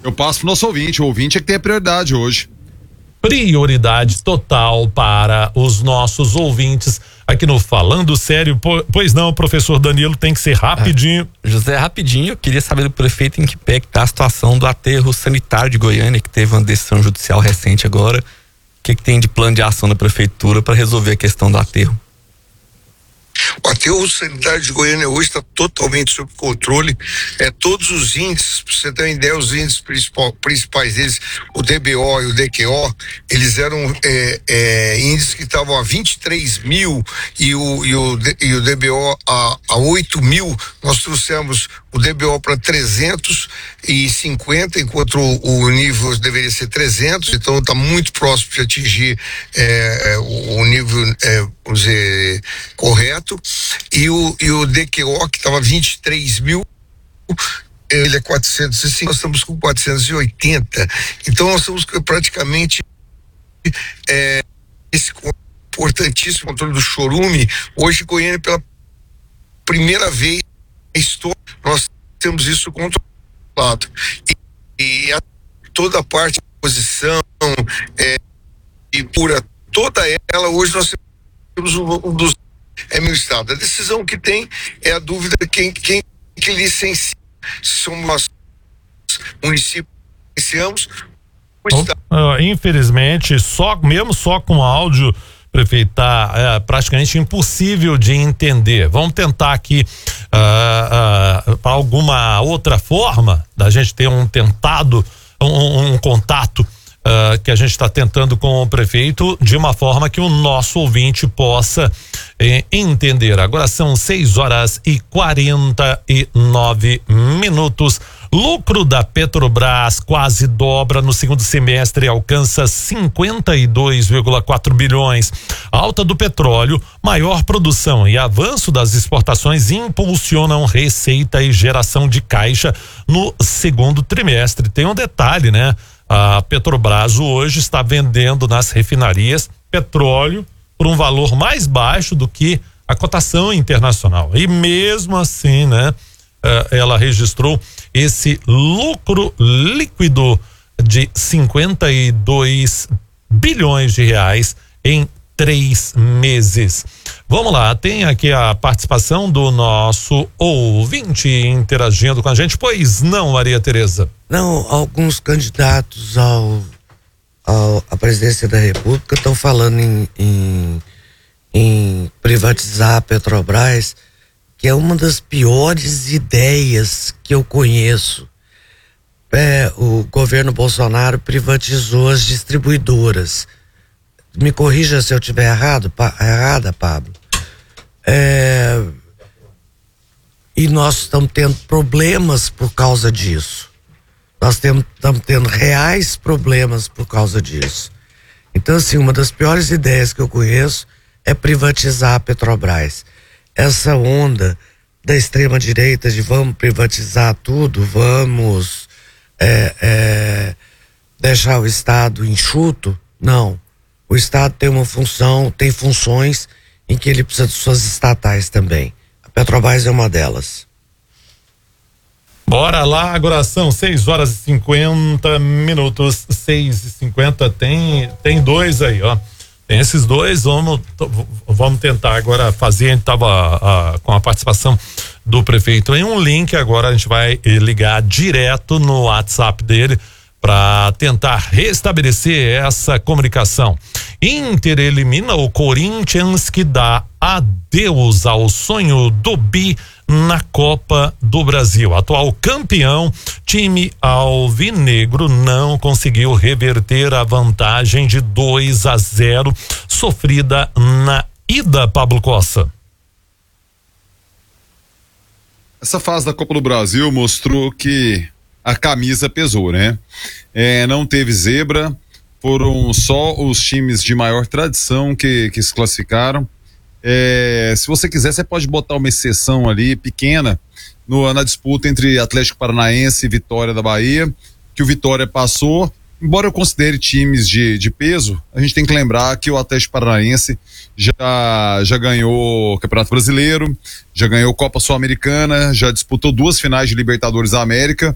Eu passo pro nosso ouvinte. O ouvinte é que tem a prioridade hoje. Prioridade total para os nossos ouvintes aqui no Falando Sério. Pois não, professor Danilo, tem que ser rapidinho. José, rapidinho, eu queria saber do prefeito em que pé que tá a situação do aterro sanitário de Goiânia, que teve uma decisão judicial recente agora. O que tem de plano de ação da prefeitura para resolver a questão do aterro? O aterro sanitário de Goiânia hoje está totalmente sob controle. Todos os índices, para você ter uma ideia, os índices principais deles, o DBO e o DQO, eles eram índices que estavam a 23 mil e o DBO a 8 mil. Nós trouxemos o DBO para 350, enquanto o nível deveria ser 300, então está muito próximo de atingir o nível, vamos dizer, correto. E o DQO, que estava 23 mil, ele é 405, nós estamos com 480. Então nós estamos praticamente esse importantíssimo controle do chorume. Hoje, Goiânia, pela primeira vez na história, nós temos isso controlado. E toda a parte de posição e pura, toda ela, hoje nós temos um dos meu estado. A decisão que tem é a dúvida de quem que licencia. Somos nós, municípios, licenciamos. Infelizmente, mesmo só com áudio, prefeito, tá praticamente impossível de entender. Vamos tentar aqui para alguma outra forma da gente ter um contato que a gente está tentando com o prefeito, de uma forma que o nosso ouvinte possa entender. Agora são 6h49. Lucro da Petrobras quase dobra no segundo semestre e alcança 52,4 bilhões. Alta do petróleo, maior produção e avanço das exportações impulsionam receita e geração de caixa no segundo trimestre. Tem um detalhe, né? A Petrobras hoje está vendendo nas refinarias petróleo por um valor mais baixo do que a cotação internacional. E mesmo assim, né? Ela registrou esse lucro líquido de 52 bilhões de reais em 3 meses. Vamos lá, tem aqui a participação do nosso ouvinte interagindo com a gente. Pois não, Maria Tereza? Não, alguns candidatos à presidência da República estão falando em privatizar a Petrobras, que é uma das piores ideias que eu conheço. O governo Bolsonaro privatizou as distribuidoras. Me corrija se eu estiver errada, Pablo. E nós estamos tendo problemas por causa disso. Nós estamos tendo reais problemas por causa disso. Então, assim, uma das piores ideias que eu conheço é privatizar a Petrobras. Essa onda da extrema-direita de vamos privatizar tudo, vamos deixar o Estado enxuto, não. O Estado tem uma função, tem funções em que ele precisa de suas estatais também. A Petrobras é uma delas. Bora lá, agora são 6h50. 6h50, tem dois aí, ó. Tem esses dois, vamos tentar agora fazer. A gente tava com a participação do prefeito em um link, agora a gente vai ligar direto no WhatsApp dele para tentar restabelecer essa comunicação. Inter elimina o Corinthians, que dá adeus ao sonho do bi na Copa do Brasil. Atual campeão, time alvinegro não conseguiu reverter a vantagem de 2-0 sofrida na ida, Pablo Costa. Essa fase da Copa do Brasil mostrou que a camisa pesou, né? Não teve zebra, foram só os times de maior tradição que se classificaram. Se você quiser, você pode botar uma exceção ali, pequena, na disputa entre Atlético Paranaense e Vitória da Bahia, que o Vitória passou. Embora eu considere times de peso, a gente tem que lembrar que o Atlético Paranaense já ganhou o Campeonato Brasileiro, já ganhou Copa Sul-Americana, já disputou 2 finais de Libertadores da América.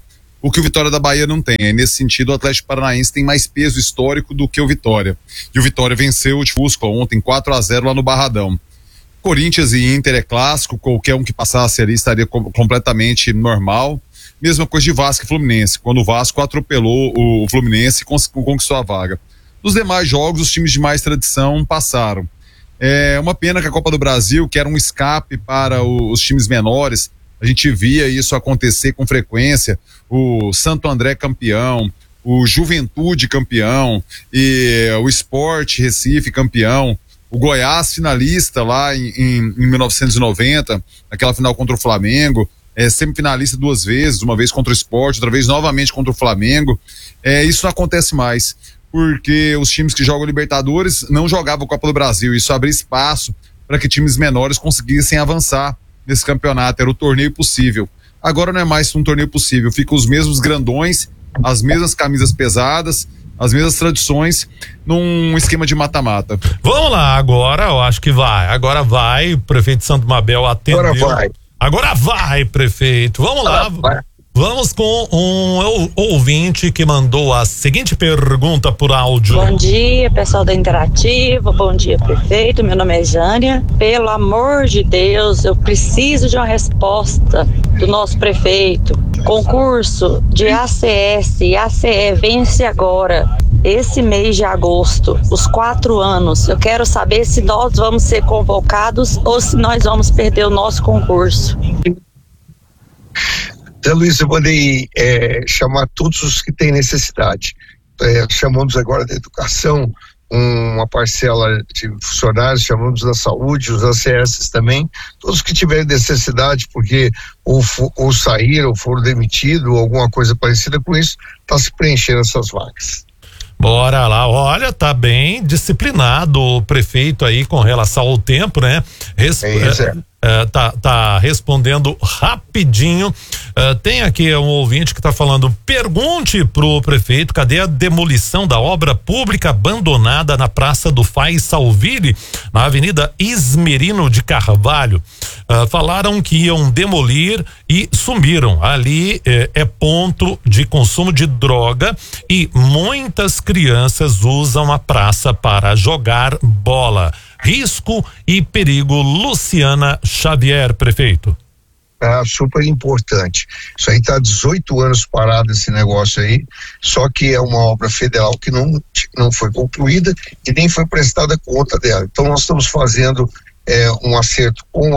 o que o Vitória da Bahia não tem. E nesse sentido, o Atlético Paranaense tem mais peso histórico do que o Vitória. E o Vitória venceu o Fusco ontem 4-0 lá no Barradão. Corinthians e Inter é clássico, qualquer um que passasse ali estaria completamente normal. Mesma coisa de Vasco e Fluminense, quando o Vasco atropelou o Fluminense e conquistou a vaga. Nos demais jogos, os times de mais tradição passaram. É uma pena que a Copa do Brasil, que era um escape para os times menores, a gente via isso acontecer com frequência, o Santo André campeão, o Juventude campeão, e o Sport Recife campeão, o Goiás finalista lá em 1990, naquela final contra o Flamengo, semifinalista 2 vezes, uma vez contra o Sport, outra vez novamente contra o Flamengo. Isso não acontece mais, porque os times que jogam Libertadores não jogavam Copa do Brasil. Isso abria espaço para que times menores conseguissem avançar nesse campeonato. Era o torneio possível. Agora não é mais um torneio possível. Ficam os mesmos grandões, as mesmas camisas pesadas, as mesmas tradições, num esquema de mata-mata. Vamos lá, agora eu acho que vai. Agora vai, o prefeito Santo Mabel atendeu. Agora vai, prefeito. Vamos lá. Vamos com um ouvinte que mandou a seguinte pergunta por áudio. Bom dia, pessoal da Interativa. Bom dia, prefeito. Meu nome é Jânia. Pelo amor de Deus, eu preciso de uma resposta do nosso prefeito. Concurso de ACS e ACE vence agora, esse mês de agosto, os 4 anos. Eu quero saber se nós vamos ser convocados ou se nós vamos perder o nosso concurso. Luiz, eu mandei chamar todos os que têm necessidade. Chamamos agora da educação, uma parcela de funcionários, chamamos da saúde, os ACS também, todos que tiverem necessidade, porque ou saíram, ou foram demitidos, ou alguma coisa parecida com isso, está se preenchendo essas vagas. Bora lá, olha, tá bem disciplinado o prefeito aí com relação ao tempo, né? Tá respondendo rapidinho. Tem aqui um ouvinte que tá falando: pergunte pro prefeito, cadê a demolição da obra pública abandonada na Praça do Faz Salville, na Avenida Ismerino de Carvalho? Falaram que iam demolir e sumiram. Ali é ponto de consumo de droga e muitas crianças usam a praça para jogar bola. Risco e perigo. Luciana Xavier, prefeito. Super importante. Isso aí está há 18 anos parado, esse negócio aí, só que é uma obra federal que não foi concluída e nem foi prestada conta dela. Então nós estamos fazendo um acerto com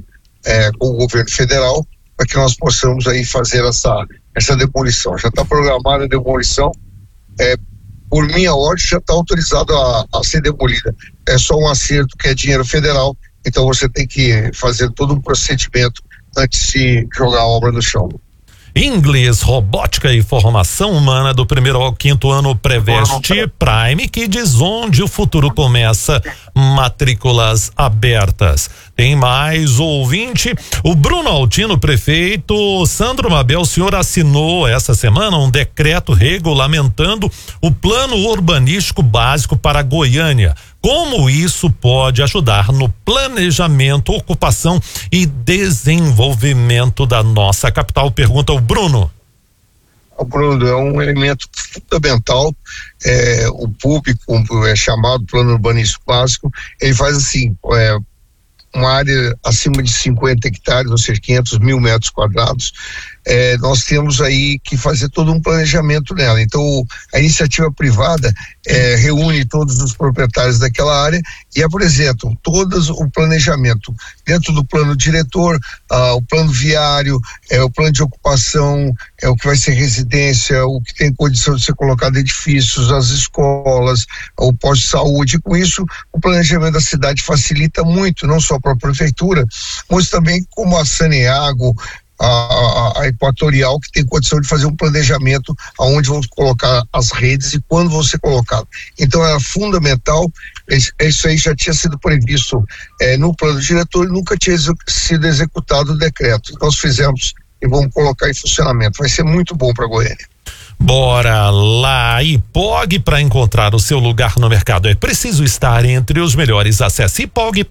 o governo federal para que nós possamos aí fazer essa demolição. Já está programada a demolição, por minha ordem já está autorizado a ser demolida. É só um acerto que é dinheiro federal, então você tem que fazer todo um procedimento antes de jogar a obra no chão. Inglês, Robótica e Formação Humana do 1º ao 5º ano Preveste Prime Kids, onde o futuro começa, matrículas abertas. Tem mais ouvinte, o Bruno Altino, prefeito. Sandro Mabel, o senhor assinou essa semana um decreto regulamentando o plano urbanístico básico para Goiânia. Como isso pode ajudar no planejamento, ocupação e desenvolvimento da nossa capital? Pergunta o Bruno. O Bruno, é um elemento fundamental. O PUB, como é chamado, Plano Urbanístico Básico, ele faz assim, uma área acima de 50 hectares, ou seja, 500 mil metros quadrados. Nós temos aí que fazer todo um planejamento nela. Então, a iniciativa privada reúne todos os proprietários daquela área e apresentam todos o planejamento dentro do plano diretor, o plano viário, o plano de ocupação, o que vai ser residência, o que tem condição de ser colocado edifícios, as escolas, o posto de saúde. E com isso, o planejamento da cidade facilita muito, não só para a prefeitura, mas também como a Saneago, a Equatorial, que tem condição de fazer um planejamento aonde vão colocar as redes e quando vão ser colocadas. Então é fundamental, isso aí já tinha sido previsto no plano diretor e nunca tinha sido executado o decreto. Nós fizemos e vamos colocar em funcionamento. Vai ser muito bom para Goiânia. Bora lá, IPOG, para encontrar o seu lugar no mercado é preciso estar entre os melhores. Acesse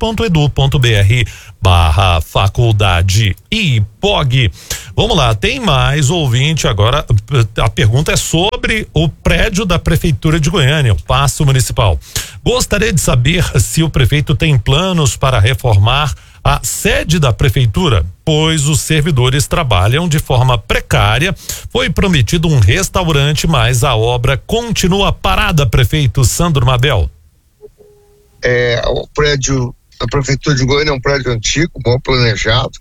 ipog.edu.br/faculdade IPOG. Vamos lá, tem mais ouvinte agora. A pergunta é sobre o prédio da Prefeitura de Goiânia, o Paço Municipal. Gostaria de saber se o prefeito tem planos para reformar a sede da prefeitura, pois os servidores trabalham de forma precária. Foi prometido um restaurante, mas a obra continua parada, prefeito Sandro Mabel. O prédio da Prefeitura de Goiânia é um prédio antigo, mal planejado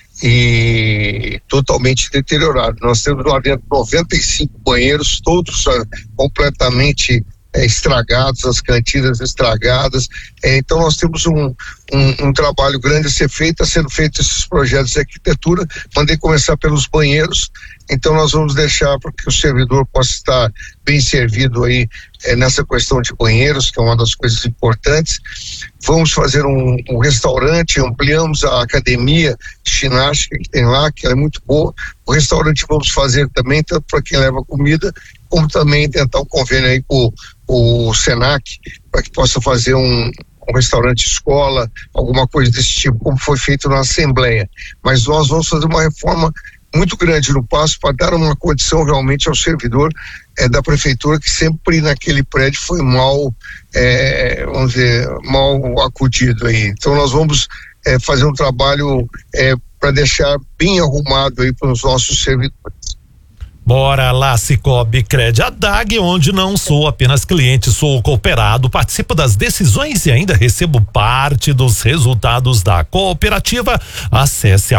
e totalmente deteriorado. Nós temos lá dentro 95 banheiros, todos completamente estragados, as cantinas estragadas. Então nós temos um trabalho grande a ser feito, sendo feitos esses projetos de arquitetura. Mandei começar pelos banheiros, então nós vamos deixar para que o servidor possa estar bem servido aí nessa questão de banheiros, que é uma das coisas importantes. Vamos fazer um restaurante, ampliamos a academia de ginástica que tem lá, que é muito boa. O restaurante vamos fazer também, tanto para quem leva comida, como também tentar um convênio aí com o Senac, para que possa fazer um restaurante escola, alguma coisa desse tipo, como foi feito na Assembleia. Mas nós vamos fazer uma reforma muito grande no Paço para dar uma condição realmente ao servidor da prefeitura, que sempre naquele prédio foi mal, vamos dizer, mal acudido aí. Então nós vamos fazer um trabalho para deixar bem arrumado aí para os nossos servidores. Bora lá, Cicobi Cred Adag, onde não sou apenas cliente, sou cooperado, participo das decisões e ainda recebo parte dos resultados da cooperativa. Acesse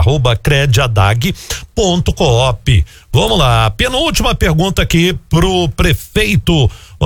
@crediadag.coop. Vamos lá, penúltima pergunta aqui pro prefeito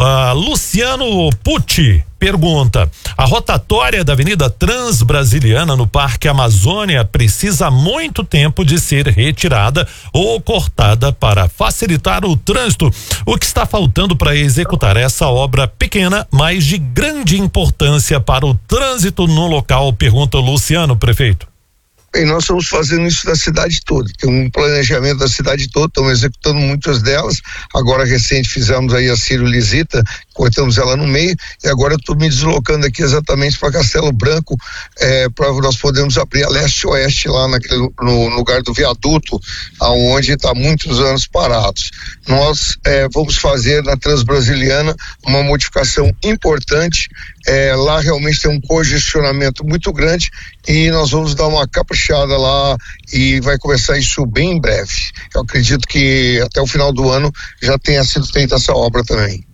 Luciano Pucci. Pergunta: a rotatória da Avenida Transbrasiliana no Parque Amazônia precisa há muito tempo de ser retirada ou cortada para facilitar o trânsito. O que está faltando para executar essa obra pequena, mas de grande importância para o trânsito no local? Pergunta o Luciano, prefeito. Bem, nós estamos fazendo isso da cidade toda, tem um planejamento da cidade toda, estamos executando muitas delas. Agora recente fizemos aí a Círio Lisita, cortamos ela no meio, e agora eu estou me deslocando aqui exatamente para Castelo Branco, para nós podermos abrir a leste-oeste lá no lugar do viaduto, aonde está muitos anos parados. Nós vamos fazer na Transbrasiliana uma modificação importante. Lá realmente tem um congestionamento muito grande e nós vamos dar uma caprichada lá e vai começar isso bem em breve. Eu acredito que até o final do ano já tenha sido feita essa obra também.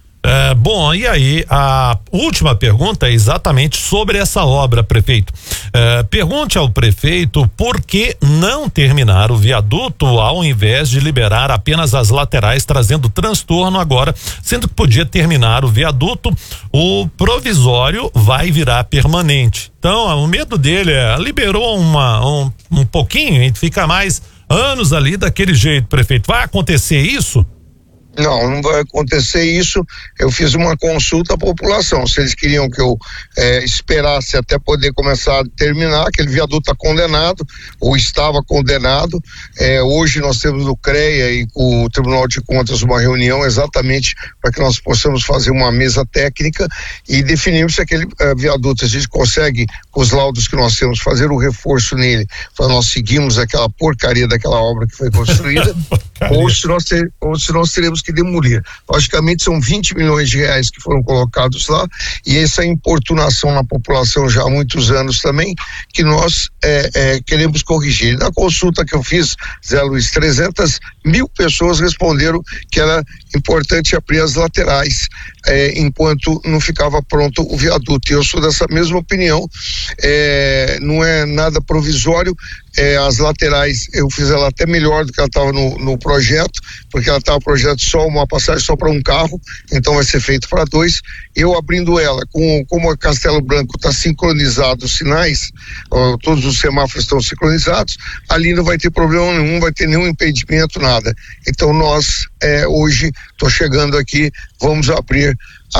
Bom, e aí a última pergunta é exatamente sobre essa obra, prefeito. Pergunte ao prefeito por que não terminar o viaduto ao invés de liberar apenas as laterais, trazendo transtorno agora, sendo que podia terminar o viaduto, o provisório vai virar permanente. Então, o medo dele liberou um pouquinho, a gente fica mais anos ali daquele jeito, prefeito. Vai acontecer isso? Não vai acontecer isso. Eu fiz uma consulta à população, se eles queriam que eu esperasse até poder começar a terminar. Aquele viaduto está condenado, ou estava condenado. Hoje nós temos no CREA e com o Tribunal de Contas uma reunião exatamente para que nós possamos fazer uma mesa técnica e definirmos se aquele viaduto, a gente consegue, com os laudos que nós temos, fazer o reforço nele, para nós seguirmos aquela porcaria daquela obra que foi construída, ou se nós teremos que demolir. Logicamente são 20 milhões de reais que foram colocados lá, e essa importunação na população já há muitos anos também, que nós queremos corrigir. Na consulta que eu fiz, Zé Luiz, 300 mil pessoas responderam que era importante abrir as laterais enquanto não ficava pronto o viaduto, e eu sou dessa mesma opinião. Não é nada provisório. As laterais, eu fiz ela até melhor do que ela estava no projeto, porque ela estava projeto só uma passagem só para um carro, então vai ser feito para dois. Eu abrindo ela, como a Castelo Branco está sincronizado os sinais, todos os semáforos estão sincronizados, ali não vai ter problema nenhum, não vai ter nenhum impedimento, nada. Então nós, hoje, estou chegando aqui, vamos abrir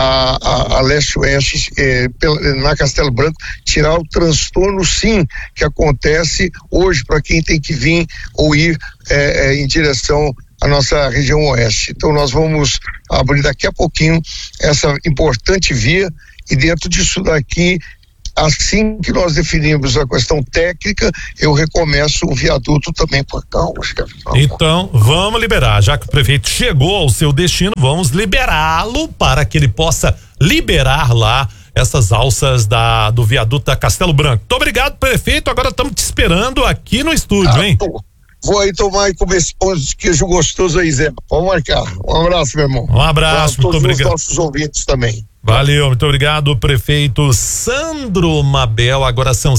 a leste-oeste na Castelo Branco, tirar o transtorno, sim, que acontece hoje para quem tem que vir ou ir em direção a nossa região oeste. Então nós vamos abrir daqui a pouquinho essa importante via, e dentro disso daqui, assim que nós definimos a questão técnica, eu recomeço o viaduto também por calma. Então, vamos liberar, já que o prefeito chegou ao seu destino, vamos liberá-lo para que ele possa liberar lá essas alças do viaduto da Castelo Branco. Muito obrigado, prefeito, agora estamos te esperando aqui no estúdio, hein? Vou aí tomar e comer esse pão de queijo gostoso aí, Zé. Vamos marcar. Um abraço, meu irmão. Um abraço, muito obrigado. Todos os nossos ouvintes também. Valeu, muito obrigado, prefeito Sandro Mabel. Agora são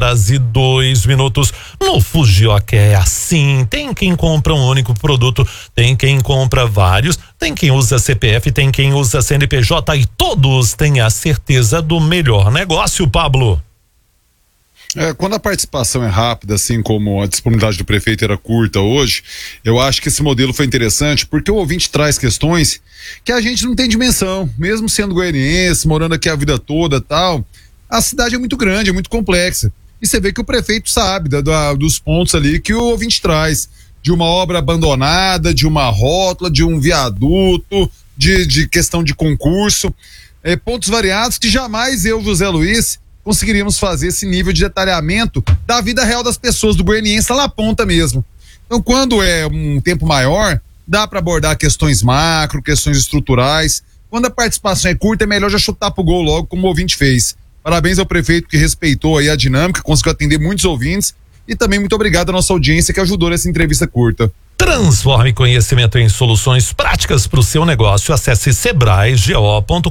7h02. No Fujioka é assim, tem quem compra um único produto, tem quem compra vários, tem quem usa CPF, tem quem usa CNPJ e todos têm a certeza do melhor negócio, Pablo. Quando a participação é rápida, assim como a disponibilidade do prefeito era curta hoje, eu acho que esse modelo foi interessante porque o ouvinte traz questões que a gente não tem dimensão, mesmo sendo goianiense, morando aqui a vida toda, tal. A cidade é muito grande, é muito complexa, e você vê que o prefeito sabe dos pontos ali que o ouvinte traz, de uma obra abandonada, de uma rótula, de um viaduto, de questão de concurso, pontos variados que jamais eu, José Luiz, conseguiríamos fazer esse nível de detalhamento da vida real das pessoas, do goianiense lá na ponta mesmo. Então, quando é um tempo maior, dá para abordar questões macro, questões estruturais. Quando a participação é curta, é melhor já chutar pro gol logo, como o ouvinte fez. Parabéns ao prefeito que respeitou aí a dinâmica, conseguiu atender muitos ouvintes, e também muito obrigado à nossa audiência que ajudou nessa entrevista curta. Transforme conhecimento em soluções práticas para o seu negócio. Acesse sebrae.go.com.br,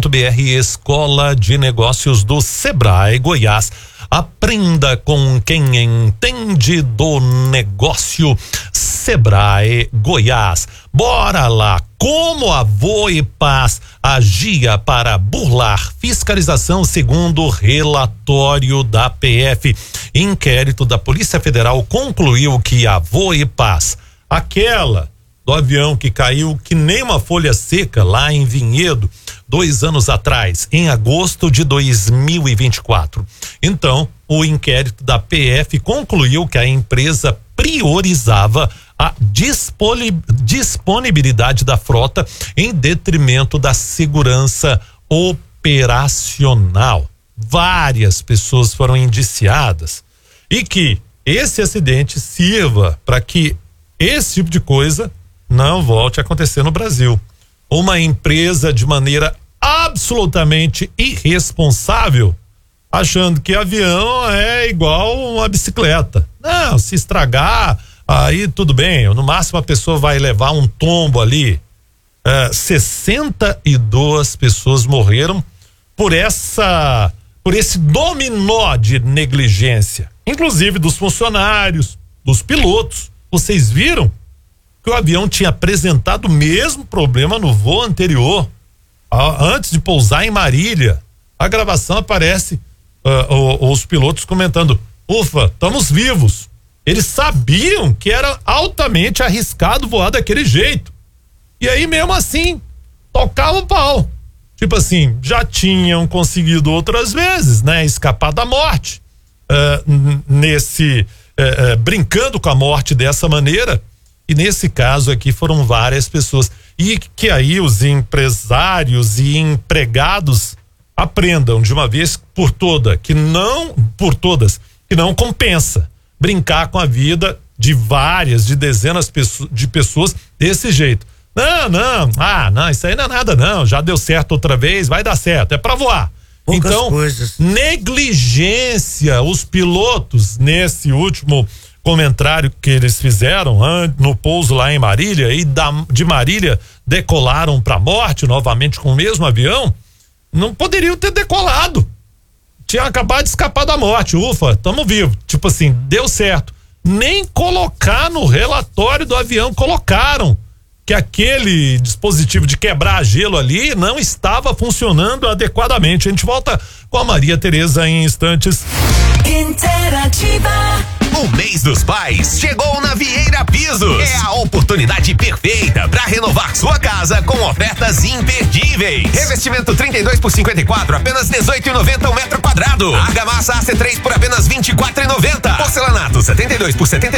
Escola de Negócios do Sebrae Goiás. Aprenda com quem entende do negócio. Sebrae Goiás. Bora lá! Como a Voipaz agia para burlar fiscalização segundo relatório da PF. Inquérito da Polícia Federal concluiu que a Voipaz, aquela do avião que caiu que nem uma folha seca lá em Vinhedo 2 anos atrás, em agosto de 2024. Então, o inquérito da PF concluiu que a empresa priorizava a disponibilidade da frota em detrimento da segurança operacional. Várias pessoas foram indiciadas e que esse acidente sirva para que esse tipo de coisa não volte a acontecer no Brasil. Uma empresa de maneira absolutamente irresponsável, achando que avião é igual uma bicicleta. Não, se estragar, aí tudo bem, no máximo a pessoa vai levar um tombo ali. 62 pessoas morreram por esse dominó de negligência, inclusive dos funcionários, dos pilotos. Vocês viram que o avião tinha apresentado o mesmo problema no voo anterior, antes de pousar em Marília. A gravação aparece os pilotos comentando: ufa, estamos vivos. Eles sabiam que era altamente arriscado voar daquele jeito, e aí mesmo assim tocava o pau. Tipo assim, já tinham conseguido outras vezes, né, escapar da morte, brincando com a morte dessa maneira. E nesse caso aqui foram várias pessoas, e que aí os empresários e empregados aprendam de uma vez por todas que não compensa brincar com a vida de dezenas de pessoas desse jeito. Não, isso aí não é nada não, já deu certo outra vez, vai dar certo, é pra voar. Poucas então, coisas. Negligência, os pilotos nesse último comentário que eles fizeram no pouso lá em Marília, e de Marília decolaram pra morte novamente com o mesmo avião, não poderiam ter decolado. Tinha acabado de escapar da morte. Ufa, tamo vivo. Tipo assim, deu certo. Nem colocar no relatório do avião colocaram que aquele dispositivo de quebrar gelo ali não estava funcionando adequadamente. A gente volta com a Maria Tereza em instantes. Interativa. O mês dos pais chegou na Vieira Pisos. É a oportunidade perfeita para renovar sua casa com ofertas imperdíveis. Revestimento 32 por 54, apenas 18,90 o metro quadrado. Argamassa AC3 por apenas 24,90. Porcelanato 72 por 70